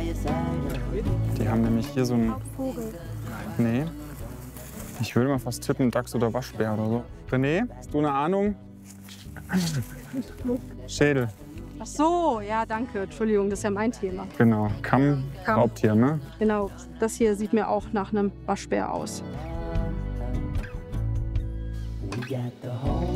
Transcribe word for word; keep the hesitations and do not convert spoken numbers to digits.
Die haben nämlich hier so einen... Vogel. Nee. Ich würde mal fast tippen, Dachs oder Waschbär oder so. René, hast du eine Ahnung? Schädel. Ach so, ja, danke. Entschuldigung, das ist ja mein Thema. Genau. Kamm, Kamm. Raubtier, ne? Genau, das hier sieht mir auch nach einem Waschbär aus. We got the whole